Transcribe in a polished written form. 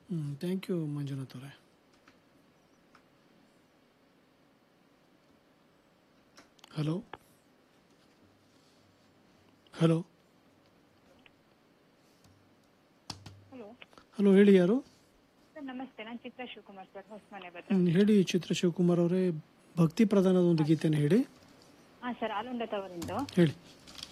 Thank you Manjunath ಅವರೇ. Hello hello hello hello, ಹೇಳಿ ಯಾರು? ಸರ್ ನಮಸ್ತೆ, ನಾನು ಚಿತ್ರ ಶಿವಕುಮಾರ್ ಸರ್, ಹೊಸಮನೆ ಬದ. ಹೇಳಿ ಚಿತ್ರ ಶಿವಕುಮಾರ್ ಅವರೇ, ಭಕ್ತಿ ಪ್ರಧಾನದ ಒಂದು ಗೀತೆನ ಹೇಳಿ. ಹಾಂ ಸರ್, ಆಲೂಂಡ ತವರಿಂದು ಹೇಳಿ.